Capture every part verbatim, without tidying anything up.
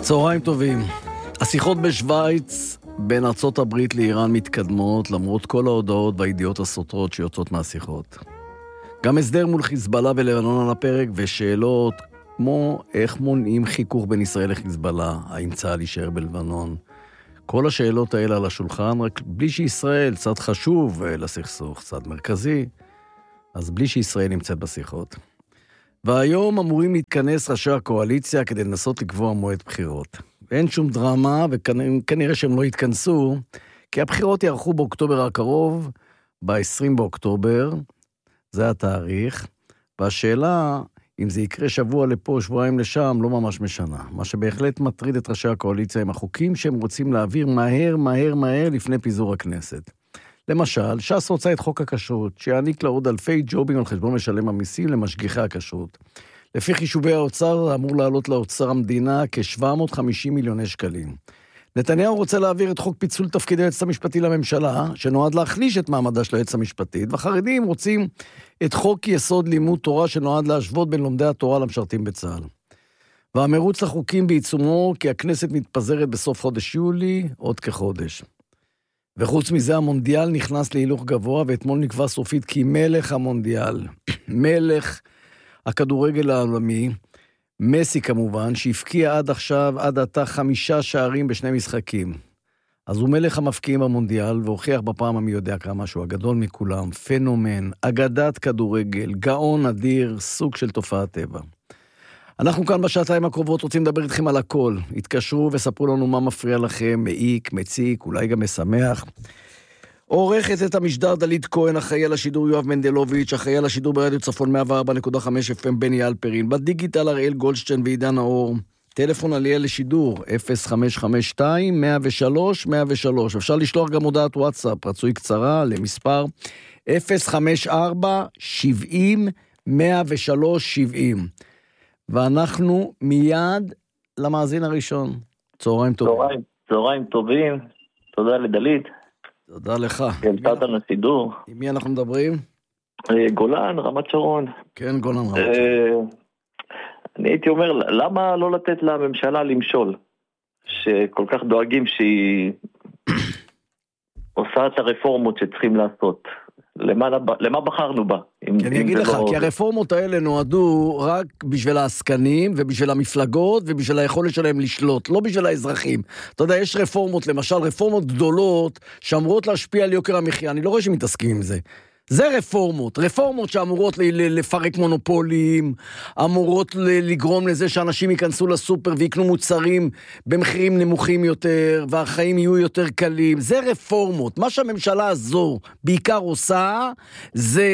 צהריים טובים. השיחות בשוויץ בין ארצות הברית לאיראן מתקדמות למרות כל ההודעות והידיעות הסותרות שיוצאות מהשיחות. גם הסדר מול חיזבאללה ולבנון על הפרק ושאלות כמו איך מונעים חיכוך בין ישראל לחיזבאללה, האם צה"ל יישאר בלבנון. כל השאלות האלה על השולחן, רק בלי שישראל צד חשוב לסכסוך, צד מרכזי, אז בלי שישראל נמצאת בשיחות. והיום אמורים להתכנס ראשי הקואליציה כדי לנסות לקבוע מועד בחירות. ואין שום דרמה, וכנראה שהם לא יתכנסו, כי הבחירות יערכו באוקטובר הקרוב, ב-עשרים באוקטובר, זה התאריך, והשאלה, אם זה יקרה שבוע לפה, שבועיים לשם, לא ממש משנה. מה שבהחלט מטריד את ראשי הקואליציה עם החוקים שהם רוצים להעביר מהר, מהר, מהר לפני פיזור הכנסת. למשל, ש"ס רוצה את חוק הכשרות, שיעניק לה עוד אלפי ג'ובים על חשבון משלם המיסים למשגיחי הכשרות. לפי חישובי האוצר, אמור לעלות לאוצר המדינה כ-שבע מאות וחמישים מיליוני שקלים. נתניהו רוצה להעביר את חוק פיצול תפקיד היועצת המשפטי לממשלה, שנועד להחליש את מעמדה של היועצת המשפטית, והחרדים רוצים את חוק יסוד לימוד תורה, שנועד להשוות בין לומדי התורה למשרתים בצה"ל. והמרוץ לחוקים בעיצומו, כי הכנסת מתפזרת בסוף חודש יולי, עוד כחודש. וחוץ מזה המונדיאל נכנס להילוך גבוה, ואתמול נקבע סופית כי מלך המונדיאל, מלך הכדורגל העולמי, מסי כמובן, שהפקיע עד עכשיו, עד עתה חמישה שערים בשני משחקים. אז הוא מלך המפקיעים במונדיאל, והוכיח בפעם המי יודע כמה שהוא הגדול מכולם, פנומן, אגדת כדורגל, גאון אדיר, סוג של תופעת טבע. אנחנו כאן בשעתיים הקרובות רוצים לדבר איתכם על הכל. התקשרו וספרו לנו מה מפריע לכם, מעיק, מציק, אולי גם משמח. עורכת את המשדר דלית כהן, אחראי על השידור יואב מנדלוביץ', אחראי על השידור ברדיו צפון מאה וארבע נקודה חמש אף אם בני אלפרין, בדיגיטל אריאל גולדשטיין ועידן האור, טלפון עלייה לשידור אפס חמש חמש שתיים מאה ושלוש מאה ושלוש. אפשר לשלוח גם הודעת וואטסאפ, רצוי קצרה, למספר אפס חמש ארבע שבעים מאה ושלוש שבעים. ואנחנו מיד למאזין הראשון. צהריים טובים. צהריים, צהריים טובים. תודה לדלית. תודה לך. העלתה אותנו לסידור. עם מי אנחנו מדברים? גולן, רמת שרון. כן, גולן, רמת שרון. אני הייתי אומר, למה לא לתת לממשלה למשול? שכל כך דואגים שהיא עושה את הרפורמות שצריכים לעשות. למה, למה בחרנו בה? אני אגיד לך, לא... כי הרפורמות האלה נועדו רק בשביל העסקנים ובשביל המפלגות ובשביל היכולת שלהם לשלוט, לא בשביל האזרחים. אתה יודע, יש רפורמות, למשל רפורמות גדולות שאמורות להשפיע על יוקר המחיה, אני לא רואה שמתעסקים עם זה. זה רפורמות, רפורמות שאמורות לפרק מונופולים, אמורות לגרום לזה שאנשים ייכנסו לסופר ויקנו מוצרים במחירים נמוכים יותר, והחיים יהיו יותר קלים. זה רפורמות. מה שהממשלה הזו בעיקר עושה, זה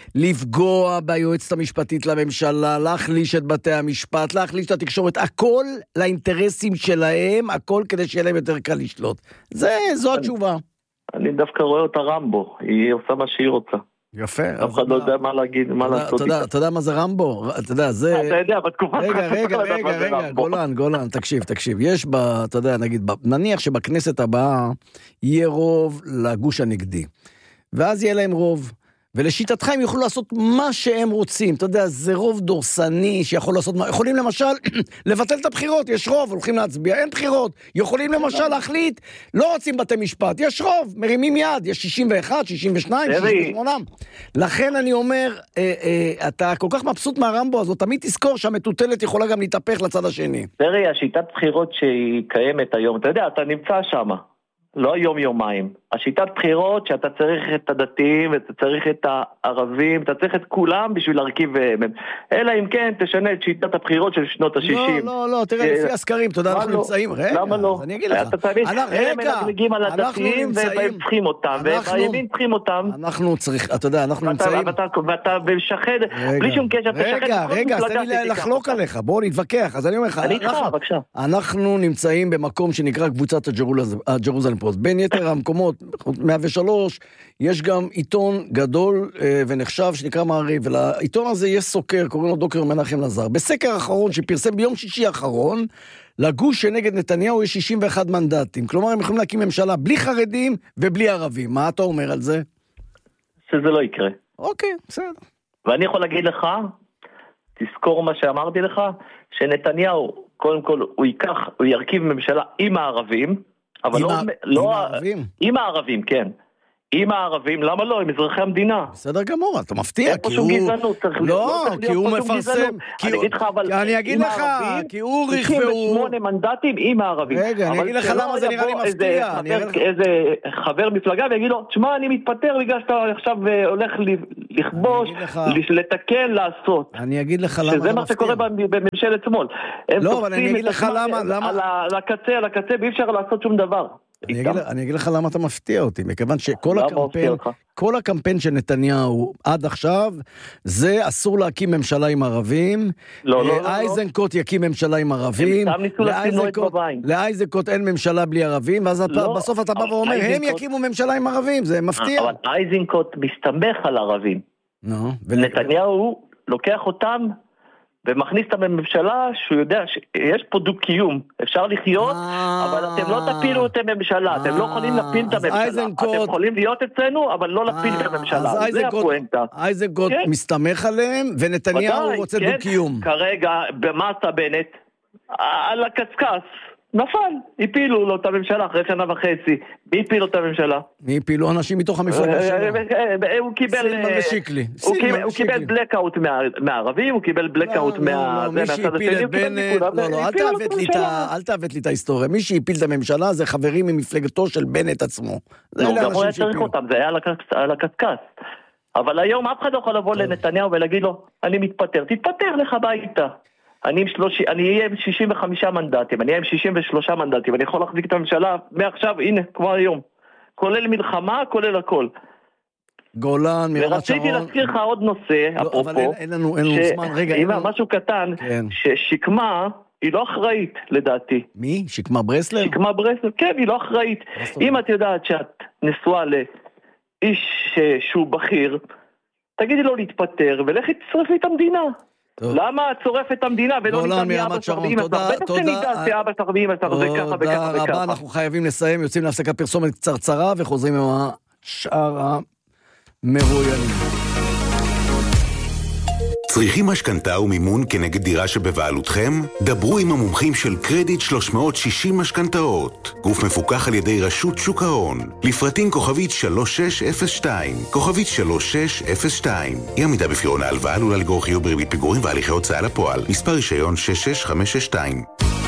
לפגוע ביועצת המשפטית לממשלה, להחליש את בתי המשפט, להחליש את התקשורת, הכל לאינטרסים שלהם, הכל כדי שיהיה להם יותר קל לשלוט. זה, זו התשובה. אני דווקא רואה אותה רמבו, היא עושה מה שהיא רוצה. יפה. אף אחד לא יודע מה להגיד, מה לעשות איתה. אתה יודע מה זה רמבו? אתה יודע, זה... אתה יודע, בתקופה... רגע, רגע, רגע, רגע, גולן, גולן, תקשיב, תקשיב. יש בה, אתה יודע, נגיד, נניח שבכנסת הבאה יהיה רוב לגוש הנגדי. ואז יהיה להם רוב. ולשיטתך הם יוכלו לעשות מה שהם רוצים. אתה יודע, זה רוב דורסני שיכול לעשות מה... יכולים למשל לבטל את הבחירות, יש רוב, הולכים להצביע, אין בחירות. יכולים למשל להחליט, לא רוצים בתי משפט, יש רוב, מרימים יד, יש שישים ואחת, שישים ושתיים, שישים ושמונה. לכן אני אומר, אה, אה, אתה כל כך מבסוט מהרמבו הזאת, תמיד תזכור שהמטוטלת יכולה גם להתהפך לצד השני. תראי, השיטת בחירות שהיא קיימת היום, אתה יודע, אתה נמצא שמה. לא יום יומיים. השיטת בחירות שאתה צריך את הדתיים, אתה צריך את הערבים, אתה צריך את כולם בשביל להרכיב, אלא אם כן תשנה את שיטת הבחירות של שנות ה-שישים. לא, לא, לא, תראה, לפי הסקרים, תודה, אנחנו נמצאים, רגע, למה לא? אני אגיד לך. אתה תמיד, הם מנגנגים על הדתיים והם צריכים אותם, והימין צריכים אותם. אנחנו צריכים, אתה יודע, אנחנו נמצאים. ואתה משחד, בלי שום קשר, רגע, רגע, אז תן לי לחלוק עליך, בואו נתווכח, אז אני אומר לך, אני איתך, בבקשה. אנחנו נמצאים במקום שנקרא קבוצת הג'רוזלם פוסט. בין יתר המקומות, מאה ושלוש, יש גם עיתון גדול אה, ונחשב שנקרא מעריב, ולעיתון הזה יש סוקר, קוראים לו דוקטור מנחם לזר. בסקר האחרון שפרסם ביום שישי האחרון, לגוש שנגד נתניהו יש שישים ואחד מנדטים. כלומר, הם יכולים להקים ממשלה בלי חרדים ובלי ערבים. מה אתה אומר על זה? שזה לא יקרה. אוקיי, בסדר. ואני יכול להגיד לך, תזכור מה שאמרתי לך, שנתניהו קודם כל הוא ייקח, הוא ירכיב ממשלה עם הערבים, אבל לא, לא, עם הערבים? עם הערבים, כן. עם הערבים, למה לא? עם אזרחי המדינה. בסדר גמור, אתה מפתיע, כי הוא... גזענות, לא, כי הוא מפרסם... אני אגיד לך, אבל... אני אגיד לך, כי הוא ריך והוא... תשעים ושמונה מנדטים עם הערבים. רגע, אני אגיד לך למה זה נראה לי מפתיע. איזה חבר מפלגה ויגיד לו, תשמע, אני מתפטר בגלל שאתה עכשיו הולך לכבוש, לתקן, לעשות. אני אגיד לך למה זה מפתיע. שזה מה שקורה בממשלת שמאל. לא, אבל אני אגיד לך למה... על הקצה, על הקצה, ואי אפשר לעשות שום דבר. אני אגיד, אני אגיד לך למה אתה מפתיע אותי, מכיוון שכל הקמפיין, כל הקמפיין של נתניהו עד עכשיו, זה אסור להקים ממשלה עם ערבים, לא, לא, לא, אייזנקוט יקים ממשלה עם ערבים, לאייזנקוט אין ממשלה בלי ערבים, ואז בסוף אתה בא ואומר, הם יקימו ממשלה עם ערבים, זה מפתיע. אבל אייזנקוט מסתמך על ערבים. נתניהו לוקח אותם, ומכניס את הממשלה שהוא יודע שיש פה דו-קיום, אפשר לחיות, אבל אתם לא תפילו את הממשלה, אתם לא יכולים להפיל את הממשלה, אתם יכולים להיות אצלנו, אבל לא להפיל את הממשלה, זה הפואנטה. אייזנקוט מסתמך עליהם, ונתניהו רוצה דו-קיום. כרגע, במה עשה בנט? על הקסקס. נפל, הפילו לו את הממשלה אחרי שנה וחצי. מי הפילו את הממשלה? מי הפילו אנשים מתוך המפלגה שלו? הוא קיבל... סילמן ושיקלי. הוא קיבל בלקאוט מהערבים, הוא קיבל בלקאוט מה... מי שהפיל את בנט... לא, לא, אל תעוות לי את ההיסטוריה. מי שהפיל את הממשלה זה חברים ממפלגתו של בנט עצמו. נו, גם הוא היה צריך אותם, זה היה על הקסקס. אבל היום אף אחד לא יכול לבוא לנתניהו ולהגיד לו, אני מתפטר, תתפטר לך הביתה. אני אהיה עם שישים וחמישה מנדטים, אני אהיה עם שישים ושלושה מנדטים, אני יכול להחזיק את הממשלה מעכשיו, הנה, כמו היום. כולל מלחמה, כולל הכל. גולן, מרמת שרון. ורציתי להזכיר לך עוד נושא, אפרופו. אבל אין לנו זמן, רגע. משהו קטן, ששקמה היא לא אחראית, לדעתי. מי? שקמה ברסלר? שקמה ברסלר, כן, היא לא אחראית. אם את יודעת שאת נשואה לאיש שהוא בכיר, תגידי לו להתפטר, ולכי תשרפי את המדינה. למה צורף את המדינה ולא ניתן מאבא שרבים עשר? בטח שניתן שאבא שרבים עשר זה ככה וככה וככה. רבה, אנחנו חייבים לסיים, יוצאים להפסקת פרסומת קצרצרה וחוזרים עם השאר המרואיינים. צריכים משכנתה ומימון כנגד דירה שבבעלותכם? דברו עם המומחים של קרדיט שלוש מאות שישים משכנתאות. גוף מפוקח על ידי רשות שוק ההון. לפרטים כוכבית שלוש שש אפס שתיים. כוכבית שלוש שש אפס שתיים. אי עמידה בפירעון ההלוואה עלולה לגרור חיוב בריבית פיגורים והליכי הוצאה לפועל. מספר רישיון שש שש חמש שש שתיים.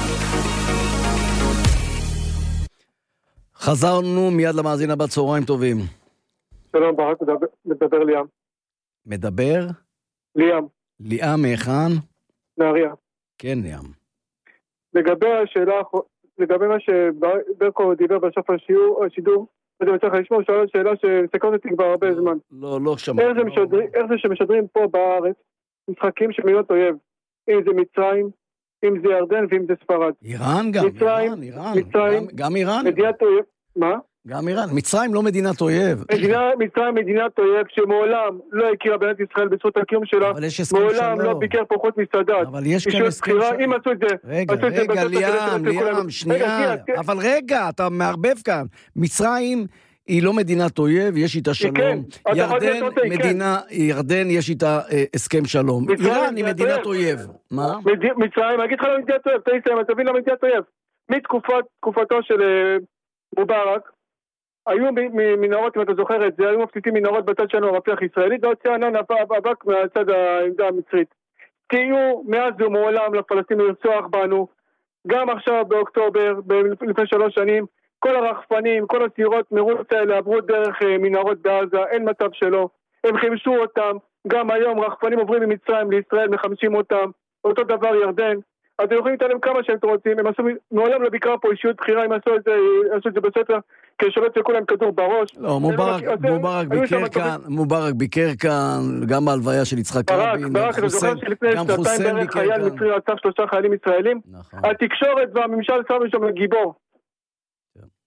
חזרנו מיד למאזין הבא, צהריים טובים. שלום, ברק, מדבר ליאם. מדבר? ליאם. ליאם מאיכן? נהריה. כן, ליאם. לגבי השאלה, לגבי מה שברקו דיבר בסוף השידור, אני צריך לשמוע שאלה שסקרת אותי כבר הרבה זמן. לא, לא שמעתי. איך זה שמשדרים פה בארץ משחקים של מדינות אויב, אם זה מצרים, אם זה ירדן ואם זה ספרד. איראן גם, מצרים, איראן, מצרים, גם איראן. מדינת אויב, מה? גם איראן, מצרים לא מדינת אויב. מדינה, מצרים מדינת אויב שמעולם לא הכירה במדינת ישראל בזכות הקיום שלה, מעולם לא ביקר פה חוץ מסעדת. אבל יש כאן הסכם שלום. אם עשו את זה. רגע, רגע, ליאם, ליאם, שנייה. אבל רגע, אתה מערבב כאן. מצרים היא לא מדינת אויב, יש איתה שלום. ירדן, מדינה, ירדן יש איתה הסכם שלום. איראן היא מדינת אויב. מה? מצרים, אני אגיד לך לא מדינת אויב, תבין לא מדינת אויב. מתקופתו של מובארק, היו מנהרות, אם אתה זוכר את זה, היו מפציצים מנהרות בצד שלנו רפיח ישראלית, והוציא ענן אבק מהצד העמדה המצרית. כי היו מאז ומעולם לפלסטינים לרצוח בנו, גם עכשיו באוקטובר, לפני שלוש שנים, כל הרחפנים, כל הסירות מרוץ האלה עברו דרך מנהרות בעזה, אין מצב שלא. הם חימשו אותם, גם היום רחפנים עוברים ממצרים לישראל, מחמשים אותם, אותו דבר ירדן. אז הם יכולים להתעלם כמה שהם רוצים, הם עשו, מעולם לא ביקרה פה אישיות בחירה, הם עשו את זה, עשו את זה בסתר, כשלא צלקו להם כדור בראש. לא, מובארק, מובארק ביקר כאן, מובארק ביקר כאן, גם בהלוויה של יצחק רבין, ברק, אתה זוכר שלפני שנתיים בערך חייל מצרי רצח שלושה חיילים ישראלים? התקשורת והממשל שמו שם גיבור.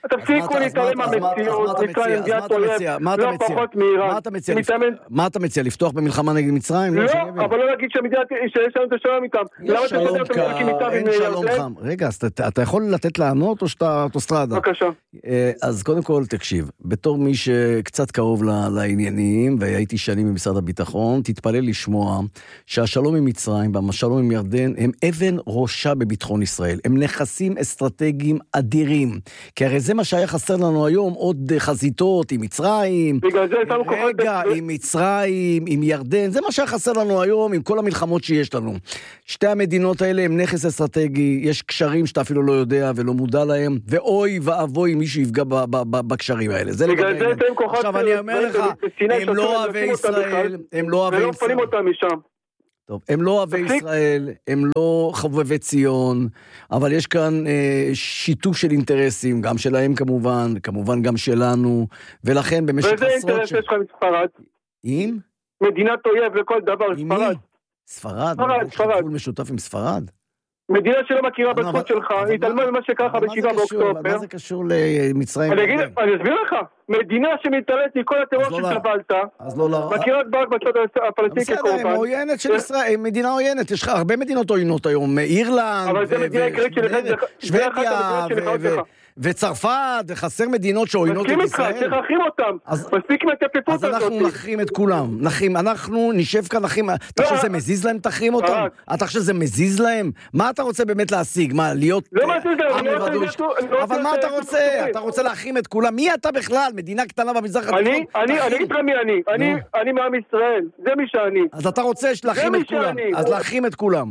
תפסיקו להתעלם מהמציאות, מצרים מדינת אויב, לא פחות מאיראן. מה אתה מציע? לפתוח במלחמה נגד מצרים? לא, אבל לא להגיד שיש לנו את השלום איתם. יש שלום קר, אין שלום חם. רגע, אתה יכול לתת לענות או שאתה אוטוסטרדה? בבקשה. אז קודם כל תקשיב, בתור מי שקצת קרוב לעניינים, והייתי שנים במשרד הביטחון, תתפלא לשמוע שהשלום עם מצרים והשלום עם ירדן הם אבן ראשה בביטחון ישראל. הם נכסים אסטרטגיים אדירים. כי הרי זה מה שהיה חסר לנו היום, עוד חזיתות עם מצרים, רגע, עם מצרים, עם ירדן, זה מה שהיה חסר לנו היום עם כל המלחמות שיש לנו. שתי המדינות האלה הם נכס אסטרטגי, יש קשרים שאתה אפילו לא יודע ולא מודע להם, ואוי ואבוי מי שיפגע בקשרים האלה. בגלל זה אתם כוחות... עכשיו אני אומר לך, הם לא אוהבי ישראל, הם לא אוהבי ישראל. ולא מפנים אותם משם. טוב, הם לא אוהבי ישראל, הם לא חובבי ציון, אבל יש כאן אה, שיתוף של אינטרסים, גם שלהם כמובן, כמובן גם שלנו, ולכן במשך עשרות... וזה אינטרס יש לך מספרד? עם? מדינת אויב לכל דבר, עם ספרד. מי? ספרד? ספרד, ספרד. גבול משותף עם ספרד? מדינה שלא מכירה בזכות שלך, התעלמה ממה שקרה בשבעה באוקטובר. מה זה קשור למצרים? אני אסביר לך, מדינה שמתעלת מכל הטרור שסבלת, מכירה רק בצד הפלסטיני כקורבן. בסדר, הם עוינת של ישראל, מדינה עוינת, יש לך הרבה מדינות עוינות היום, אירלנד, שוודיה, וצרפת, וחסר מדינות שעוינות את ישראל. מסכים איתך, צריך להכין אותם, מספיק מהתפיפות הזאת. אז אנחנו נחים את כולם, נחים, אנחנו נשב כאן נחים, אתה חושב שזה מזיז להם תחרים אותם? אתה חושב שזה מזיז להם? מה אתה רוצה באמת להשיג? מה, להיות... לא מזיז להם, אבל מה אתה רוצה? אתה רוצה להכין את כולם? מי אתה בכלל? מדינה קטנה במזרח התיכון? אני, אני, אני אגיד לך מי אני, אני, אני מעם ישראל, זה מי שאני. אז אתה רוצה להכין את כולם, אז להכין את כולם.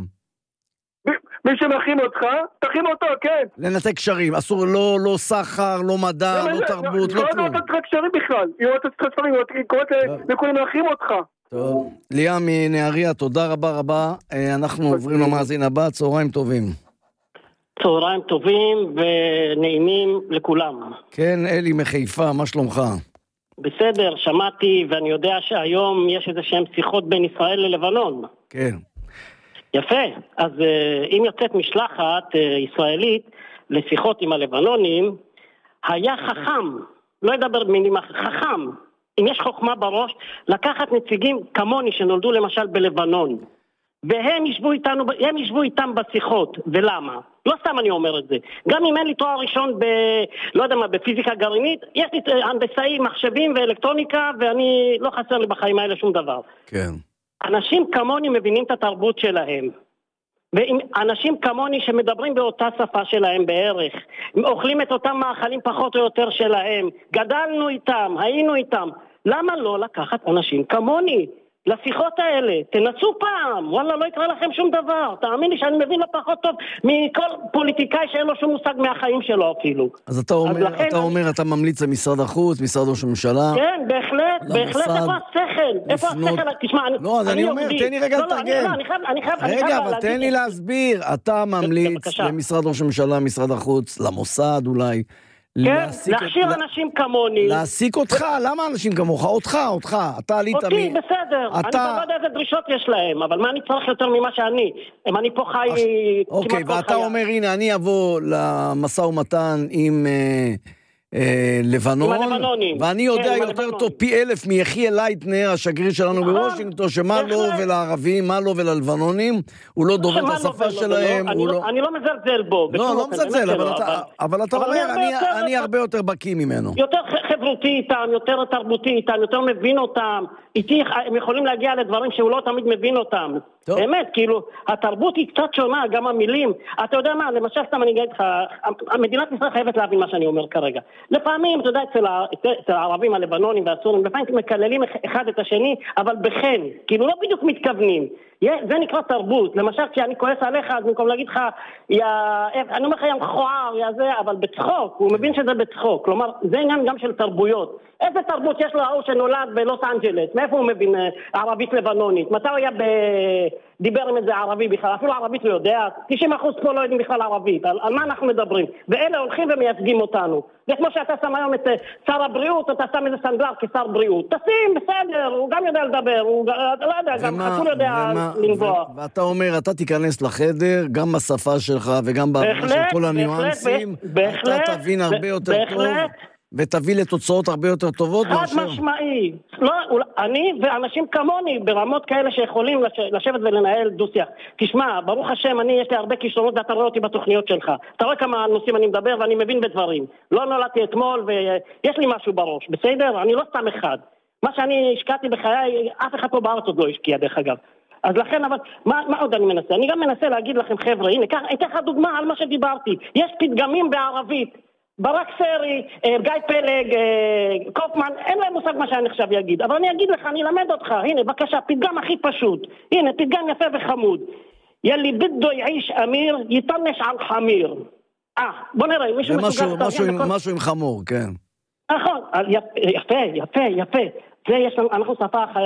מי שמכין אותך, תכין אותו, כן. לנתק קשרים, אסור, לא, לא סחר, לא מדע, לא תרבות, לא כלום. לא נתק קשרים בכלל, היא רואה את הקשרים, היא קוראת לכולם להכין אותך. טוב, ליאם מנהריה, תודה רבה רבה, אנחנו עוברים למאזין הבא, צהריים טובים. צהריים טובים ונעימים לכולם. כן, אלי מחיפה, מה שלומך? בסדר, שמעתי ואני יודע שהיום יש איזה שהם שיחות בין ישראל ללבנון. כן. יפה, אז אם יוצאת משלחת ישראלית לשיחות עם הלבנונים, היה חכם, לא ידבר במילים חכם, אם יש חוכמה בראש, לקחת נציגים כמוני שנולדו למשל בלבנון, והם ישבו איתנו, הם ישבו איתם בשיחות, ולמה? לא סתם אני אומר את זה. גם אם אין לי תואר ראשון ב... לא יודע מה, בפיזיקה גרעינית, יש לי הנדסאי מחשבים ואלקטרוניקה, ואני לא חסר לי בחיים האלה שום דבר. כן. אנשים כמוני מבינים את התרבות שלהם. ואנשים כמוני שמדברים באותה שפה שלהם בערך, אוכלים את אותם מאכלים פחות או יותר שלהם, גדלנו איתם, היינו איתם. למה לא לקחת אנשים כמוני? לשיחות האלה, תנסו פעם, וואלה לא יקרה לכם שום דבר, תאמין לי שאני מבין לא פחות טוב מכל פוליטיקאי שאין לו שום מושג מהחיים שלו אפילו. אז אתה אומר, אז לכן... אתה אומר, אתה ממליץ למשרד החוץ, משרד ראש הממשלה. כן, בהחלט, בהחלט, איפה השכל? איפה השכל? תשמע, לא, אז אני אומר, תן לי רגע לתרגם. רגע, אבל תן לי להסביר, אתה ממליץ למשרד ראש הממשלה, משרד החוץ, למוסד אולי, כן, להכשיר אנשים כמוני. להעסיק אותך? למה אנשים כמוך? אותך, אותך. אתה עלית מ... אותי, בסדר. אני לא יודע איזה דרישות יש להם, אבל מה אני צריך יותר ממה שאני? אם אני פה חי... אוקיי, ואתה אומר, הנה, אני אבוא למשא ומתן עם... לבנון, ואני יודע יותר טוב פי אלף מיחיאל לייטנר, השגריר שלנו בוושינגטון, שמה לו ולערבים, מה לו וללבנונים, הוא לא דובר את השפה שלהם. אני לא מזלזל בו. לא, לא מזלזל, אבל אתה אומר, אני הרבה יותר בקיא ממנו. יותר חברותי איתם, יותר תרבותי איתם, יותר מבין אותם. איתי הם יכולים להגיע לדברים שהוא לא תמיד מבין אותם. באמת, כאילו, התרבות היא קצת שונה, גם המילים. אתה יודע מה, למשל, סתם אני אגיד לך, המדינת ישראל חייבת להבין מה שאני אומר כרגע. לפעמים, אתה יודע, אצל, אצל הערבים, הלבנונים והסורים, לפעמים מקללים אחד את השני, אבל בכן, כאילו לא בדיוק מתכוונים. זה נקרא תרבות. למשל, כשאני כועס עליך, אז במקום להגיד לך, יא, אני אומר לך, יא מכוער, יא זה, אבל בצחוק, הוא מבין שזה בצחוק. כלומר, זה עניין גם של תרבויות. איזה תרבות יש לו ההוא שנולד בלוס אנג'לס? מאיפה הוא מבין ערבית לבנונית? מתי הוא היה דיבר עם איזה ערבי בכלל? אפילו ערבית לא יודע. תשעים אחוז פה לא יודעים בכלל ערבית. על, על מה אנחנו מדברים? ואלה הולכים ומייצגים אותנו. זה כמו שאתה שם היום את שר הבריאות, אתה שם איזה סנדלר כשר בריאות. תשים, בסדר, הוא גם יודע לדבר, הוא לא יודע, גם אפילו יודע לנבוע. ואתה אומר, אתה תיכנס לחדר, גם בשפה שלך וגם בהבנה של כל הניואנסים, אתה תבין הרבה יותר טוב. ותביא לתוצאות הרבה יותר טובות. חד משמעי. לא, אני ואנשים כמוני ברמות כאלה שיכולים לשבת ולנהל דו-שיח. תשמע, ברוך השם, אני יש לי הרבה כישרונות ואתה רואה אותי בתוכניות שלך. אתה רואה כמה נושאים אני מדבר ואני מבין בדברים. לא נולדתי אתמול ויש לי משהו בראש. בסדר? אני לא סתם אחד. מה שאני השקעתי בחיי, אף אחד פה בארץ עוד לא השקיע דרך אגב. אז לכן, אבל, מה, מה עוד אני מנסה? אני גם מנסה להגיד לכם, חבר'ה, הנה, אתן לך דוגמה על מה שדיברתי. יש פתגמים בערבית. ברק סרי, גיא פלג, קופמן, אין להם מושג מה שאני עכשיו אגיד, אבל אני אגיד לך, אני אלמד אותך, הנה בבקשה, פתגם הכי פשוט, הנה פתגם יפה וחמוד, ילי בדו יעיש אמיר, יתנש על חמיר. אה, בוא נראה, מישהו מסוגל... משהו עם חמור, כן. נכון, יפה, יפה, יפה, זה יש לנו, אנחנו שפה החיה.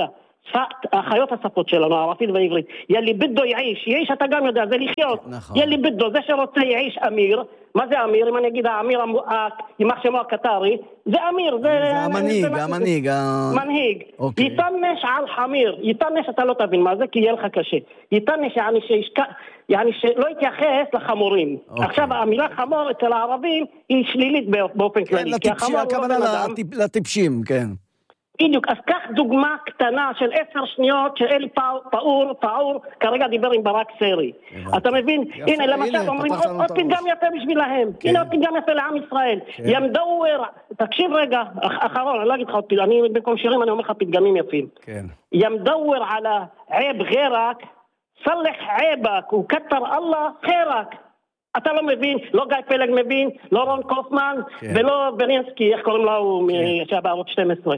החיות השפות שלנו, הערבית והעברית. ילי בדו יעיש, יעיש אתה גם יודע, זה לחיות. ילי בדו, זה שרוצה יעיש אמיר. מה זה אמיר? אם אני אגיד האמיר, יימח שמו הקטרי, זה אמיר, זה... המנהיג, המנהיג. מנהיג. יתנש על חמיר. יתנש אתה לא תבין מה זה, כי יהיה לך קשה. יתנש יעני שישקע, יעני שלא יתייחס לחמורים. עכשיו, המילה חמור אצל הערבים היא שלילית באופן כללי. כן, הכוונה לטיפשים, כן. בדיוק, אז קח דוגמה קטנה של עשר שניות שאלי פאור, פאור, כרגע דיבר עם ברק סרי. אתה מבין? הנה, למשל, אומרים עוד פתגם יפה בשבילהם. הנה עוד פתגם יפה לעם ישראל. ימדאוור, תקשיב רגע, אחרון, אני לא אגיד לך עוד פתגם, אני במקום שירים אני אומר לך פתגמים יפים. ימדאוור על העב גרק, סלח עבק, וכתר אללה חרק. אתה לא מבין, לא גיא פלג מבין, לא רון קופמן, ולא ברינסקי, איך קוראים לו, שהיה בערוץ שתים עשרה.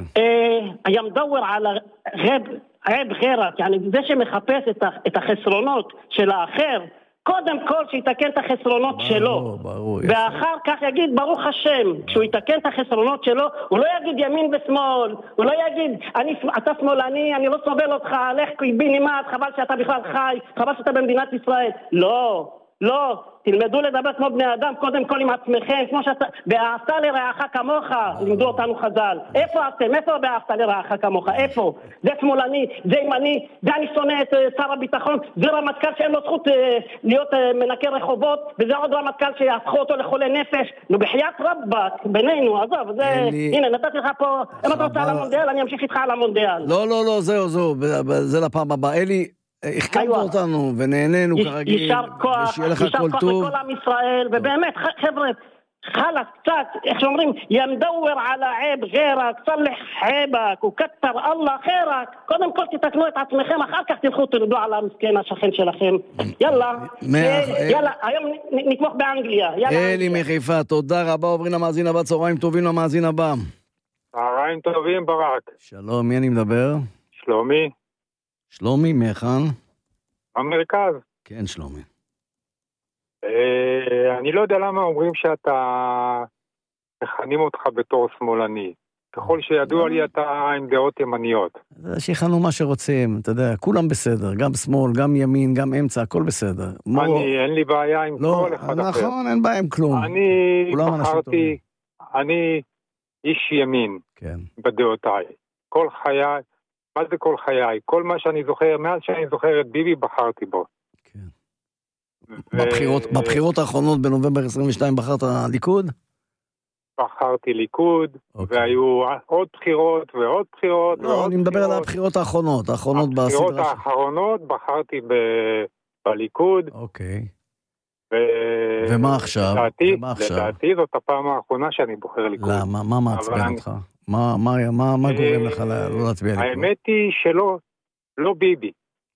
היה מדוור על עב גרק, זה שמחפש את החסרונות של האחר, קודם כל שיתקן את החסרונות שלו, ואחר כך יגיד ברוך השם, כשהוא יתקן את החסרונות שלו, הוא לא יגיד ימין ושמאל, הוא לא יגיד אתה שמאלני, אני לא סובל אותך, לך בי נימד, חבל שאתה בכלל חי, חבל שאתה במדינת ישראל. לא, לא, תלמדו לדבר כמו בני אדם, קודם כל עם עצמכם, כמו שאתה, באהבת לרעך כמוך, לימדו אותנו חז"ל. איפה אתם? איפה באהבת לרעך כמוך? איפה? זה שמאלני, זה ימני, זה אני שונא את שר הביטחון, זה רמטכ"ל שאין לו זכות להיות מנקה רחובות, וזה עוד רמטכ"ל שיהפכו אותו לחולה נפש. נו, בחיית רבק, בינינו, עזוב, זה, הנה, נתתי לך פה, אם אתה רוצה על המונדיאל, אני אמשיך איתך על המונדיאל. לא, לא, לא, זהו, זהו, זה לפעם הבאה. אלי, החכמת אותנו ונהנינו כרגיל, יישר כוח, יישר כוח לכל עם ישראל, ובאמת חבר'ה, חלק קצת, איך שאומרים, ימדוור על העב גרק, סלח עבק, וכתר אללה חרק, קודם כל תתקנו את עצמכם, אחר כך תלכו תרדו על המסכן השכן שלכם. יאללה, יאללה, היום נתמוך באנגליה. אלי מחיפה, תודה רבה, עוברים למאזין הבא, צהריים טובים למאזין הבא. צהריים טובים ברק. שלום, מי אני מדבר? שלומי. שלומי, מאחן? המרכז. כן, שלומי. אני לא יודע למה אומרים שאתה מכנים אותך בתור שמאלני. ככל שידוע לי אתה עם דעות ימניות. זה שיחנו מה שרוצים, אתה יודע, כולם בסדר, גם שמאל, גם ימין, גם אמצע, הכל בסדר. אני, אין לי בעיה עם כל אחד אחר. נכון, אין בעיה עם כלום. אני בחרתי, אני איש ימין בדעותיי. כל חיי, מה זה כל חיי? כל מה שאני זוכר, מאז שאני זוכר את ביבי, בחרתי בו. כן. בבחירות, בבחירות האחרונות בנובמבר עשרים ושתיים בחרת ליכוד? בחרתי ליכוד, והיו עוד בחירות ועוד בחירות. לא, אני מדבר על הבחירות האחרונות, האחרונות בסדרה. הבחירות האחרונות בחרתי בליכוד. אוקיי. ומה עכשיו? לדעתי זאת הפעם האחרונה שאני בוחר ליכוד. למה? מה מעצבן אותך? מה גורם לך לא להצביע ליכוד? האמת היא שלא, לא ביבי.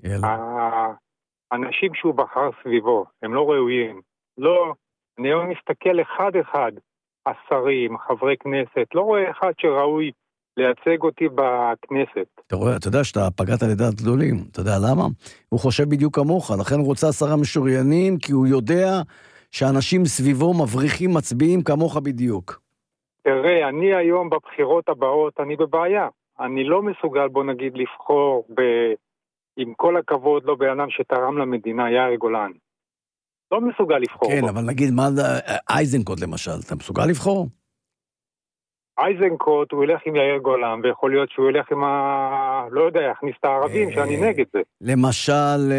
האנשים שהוא בחר סביבו, הם לא ראויים. לא, אני היום מסתכל אחד אחד, השרים, חברי כנסת, לא רואה אחד שראוי לייצג אותי בכנסת. אתה רואה, אתה יודע שאתה פגעת לדעת גדולים, אתה יודע למה? הוא חושב בדיוק כמוך, לכן הוא רוצה עשרה משוריינים, כי הוא יודע שאנשים סביבו מבריחים מצביעים כמוך בדיוק. תראה, אני היום בבחירות הבאות, אני בבעיה. אני לא מסוגל, בוא נגיד, לבחור ב... עם כל הכבוד, לא באדם שתרם למדינה, יאיר גולן. לא מסוגל לבחור. כן, בו. אבל נגיד, מה אייזנקוט למשל, אתה מסוגל לבחור? אייזנקוט, הוא ילך עם יאיר גולן, ויכול להיות שהוא ילך עם ה... לא יודע, יכניס את הערבים, שאני נגד זה. למשל,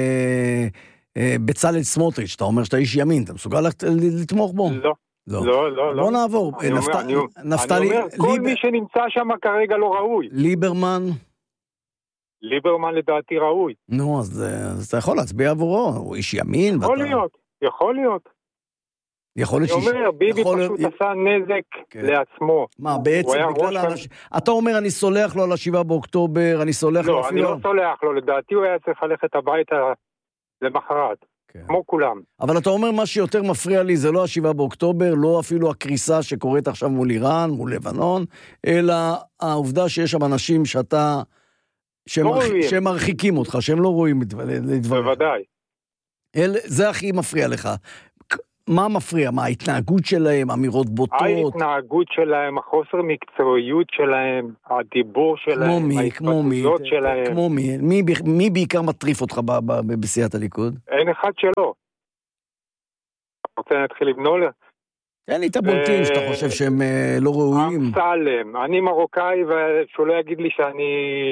בצלאל סמוטריץ', אתה אומר שאתה איש ימין, אתה מסוגל לתמוך בו? לא. לא, לא, לא. בוא נעבור. נפתלי... אני אומר, כל מי שנמצא שם כרגע לא ראוי. ליברמן? ליברמן לדעתי ראוי. נו, אז אתה יכול להצביע עבורו, הוא איש ימין. יכול להיות, יכול להיות. יכול להיות אני אומר, ביבי פשוט עשה נזק לעצמו. מה, בעצם בגלל האנשים... אתה אומר, אני סולח לו על השבעה באוקטובר, אני סולח לו לא, אני לא סולח לו, לדעתי הוא היה צריך ללכת הביתה למחרת, כמו כולם. אבל אתה אומר, מה שיותר מפריע לי זה לא השבעה באוקטובר, לא אפילו הקריסה שקורית עכשיו מול איראן, מול לבנון, אלא העובדה שיש שם אנשים שאתה... שהם מרחיקים אותך, שהם לא רואים לדברים. בוודאי. זה הכי מפריע לך. מה מפריע? מה, ההתנהגות שלהם, אמירות בוטות? ההתנהגות שלהם, החוסר מקצועיות שלהם, הדיבור שלהם, ההתפתחויות שלהם. כמו מי? מי בעיקר מטריף אותך בסיעת הליכוד? אין אחד שלא. אתה רוצה להתחיל לבנול? אין לי את הבולטים שאתה חושב שהם לא ראויים. אמסלם, אני מרוקאי ושהוא לא יגיד לי שאני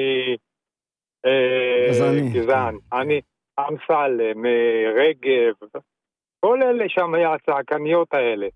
גזען. אני אמסלם, רגב, כל אלה שם היה הצעקניות האלה.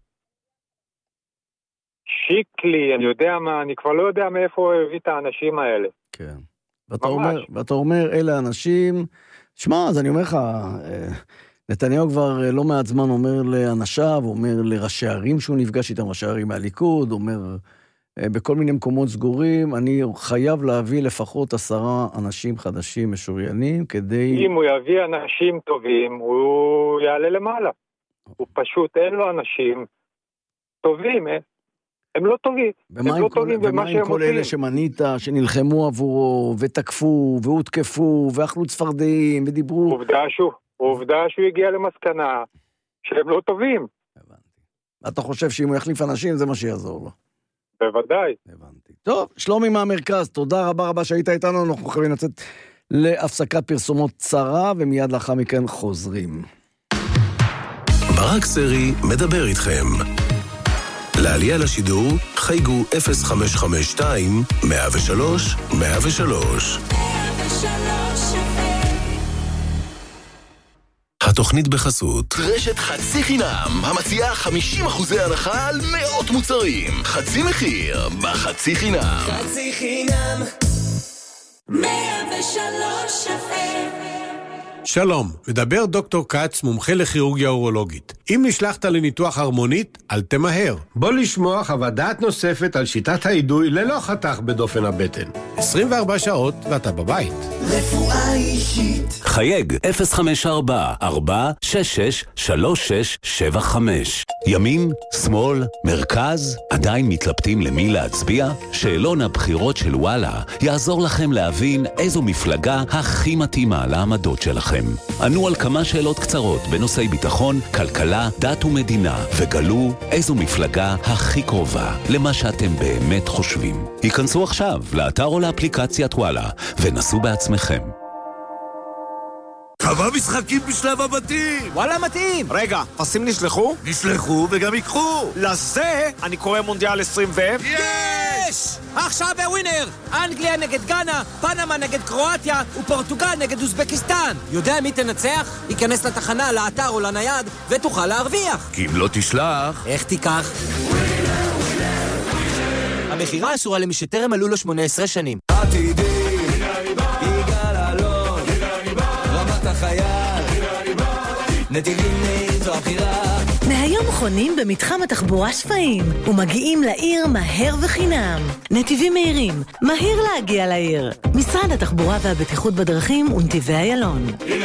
שיקלי, אני יודע מה, אני כבר לא יודע מאיפה הוא הביא את האנשים האלה. כן. ואתה אומר, ואתה אומר, אלה האנשים, שמע, אז אני אומר לך, נתניהו כבר לא מעט זמן אומר לאנשיו, אומר לראשי ערים שהוא נפגש איתם, ראשי ערים מהליכוד, אומר בכל מיני מקומות סגורים, אני חייב להביא לפחות עשרה אנשים חדשים משוריינים, כדי... אם הוא יביא אנשים טובים, הוא יעלה למעלה. הוא פשוט, אין לו אנשים טובים, אה? הם לא טובים. ומה עם, לא כל, ומה עם כל אלה שמנית, שנלחמו עבורו, ותקפו, והותקפו, ואכלו צפרדעים, ודיברו? עובדה שהוא, עובדה שהוא הגיע למסקנה שהם לא טובים. הבנתי. אתה חושב שאם הוא יחליף אנשים, זה מה שיעזור לו? בוודאי. הבנתי. טוב, שלומי מהמרכז, תודה רבה רבה שהיית איתנו, אנחנו חייבים לצאת להפסקת פרסומות צרה, ומיד לאחר מכן חוזרים. ברק סרי מדבר איתכם. לעלייה לשידור, חייגו אפס חמש חמש שתיים, מאה ושלוש, מאה ושלוש. התוכנית בחסות רשת חצי חינם, המציעה חמישים אחוזי הנחה על מאות מוצרים. חצי מחיר בחצי חינם. חצי חינם מאה ושלוש אף אם. שלום, מדבר דוקטור קץ, מומחה לכירורגיה אורולוגית. אם נשלחת לניתוח הרמונית, אל תמהר. בוא לשמוע חוות דעת נוספת על שיטת העידוי ללא חתך בדופן הבטן. עשרים וארבע שעות ואתה בבית. רפואה אישית. חייג אפס חמש ארבע, ארבע, שש שש, שלוש שש, שבע חמש. ימין, שמאל, מרכז, עדיין מתלבטים למי להצביע? שאלון הבחירות של וואלה יעזור לכם להבין איזו מפלגה הכי מתאימה לעמדות שלכם. ענו על כמה שאלות קצרות בנושאי ביטחון, כלכלה, דת ומדינה, וגלו איזו מפלגה הכי קרובה למה שאתם באמת חושבים. היכנסו עכשיו לאתר או לאפליקציית וואלה ונסו בעצמכם. כמה משחקים בשלב הבתים? וואלה מתאים. רגע, פסים נשלחו? נשלחו וגם יקחו. לזה אני קורא מונדיאל עשרים ו... יש! עכשיו בווינר! אנגליה נגד גאנה, פנמה נגד קרואטיה ופורטוגל נגד אוזבקיסטן. יודע מי תנצח? ייכנס לתחנה, לאתר או לנייד ותוכל להרוויח. כי אם לא תשלח... איך תיקח? המחירה אסורה למי שטרם מלאו לו שמונה עשרה שנים. עתידי, יגאל אלון, רמת החייל, נתיבים נעים זו הבחירה. מהיום חונים במתחם התחבורה שפיים ומגיעים לעיר מהר וחינם. נתיבים מהירים, מהיר להגיע לעיר. משרד התחבורה והבטיחות בדרכים ונתיבי איילון.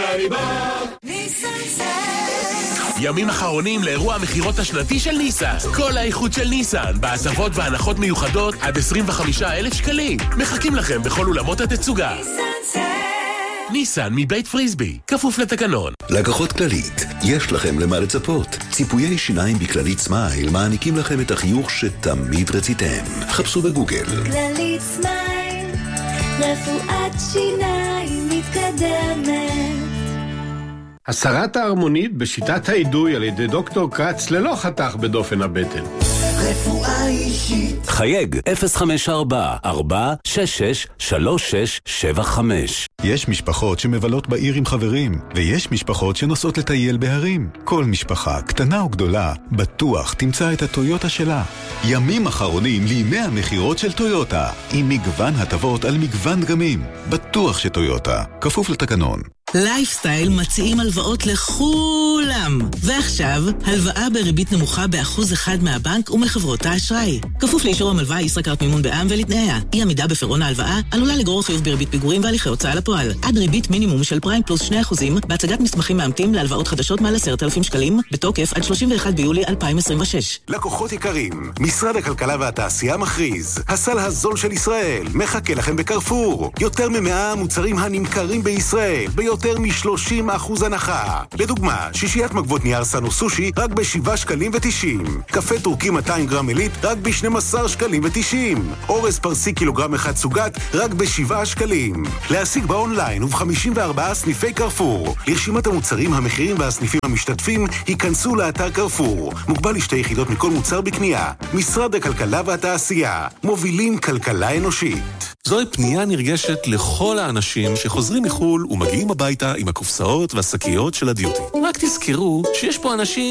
ימים אחרונים לאירוע המחירות השנתי של ניסן. כל האיכות של ניסן, בהטבות והנחות מיוחדות עד עשרים וחמישה אלף שקלים. מחכים לכם בכל אולמות התצוגה. ניסן מבית פריסבי, כפוף לתקנון. לקוחות כללית, יש לכם למה לצפות. ציפויי שיניים בכללית סמייל מעניקים לכם את החיוך שתמיד רציתם. חפשו בגוגל. כללית סמייל. רפואת שיניים מתקדמת. הסרת ההרמונית בשיטת האידוי על ידי דוקטור קרץ ללא חתך בדופן הבטן. רפואה אישית. חייג אפס חמש ארבע ארבע שש שש שלוש שש שבע חמש. יש משפחות שמבלות בעיר עם חברים, ויש משפחות שנוסעות לטייל בהרים. כל משפחה, קטנה או גדולה, בטוח תמצא את הטויוטה שלה. ימים אחרונים לימי המחירות של טויוטה, עם מגוון הטבות על מגוון דגמים. בטוח שטויוטה, כפוף לתקנון. לייפסטייל מציעים הלוואות לכולם. ועכשיו, הלוואה בריבית נמוכה באחוז אחד מהבנק ומחברות האשראי. כפוף לאישור המלוואה ישראכרט מימון בע"מ ולתנאיה. אי עמידה בפירעון ההלוואה עלולה לגרור חיוב בריבית פיגורים והליכי הוצאה לפועל. עד ריבית מינימום של פריים פלוס שני אחוזים בהצגת מסמכים מאמתים להלוואות חדשות מעל עשרת אלפים שקלים, בתוקף עד שלושים ואחד ביולי אלפיים עשרים ושש. לקוחות יקרים, משרד הכלכלה והתעשייה מכריז, הסל הזול של ישראל מחכה לכם בקרפור. יותר ממאה המוצרים הנמכרים בישראל ביותר מ-שלושים אחוז הנחה. לדוגמה, שישיית מגבות נייר סנו סושי רק ב-שבעה שקלים ותשעים. קפה טורקי מאתיים גרם עילית רק ב-שנים עשר שקלים ותשעים. אורז פרסי קילוגרם אחד סוגת רק ב-שבעה שקלים. להשיג באונליין וב-חמישים וארבעה סניפי קרפור. לרשימת המוצרים, המחירים והסניפים המשתתפים, היכנסו לאתר קרפור. מוגבל לשתי יחידות מכל מוצר בקנייה. משרד הכלכלה והתעשייה. מובילים כלכלה אנושית. זוהי פנייה נרגשת לכל האנשים שחוזרים מחול ומגיעים הביתה עם הקופסאות והשקיות של הדיוטי. רק תזכרו שיש פה אנשים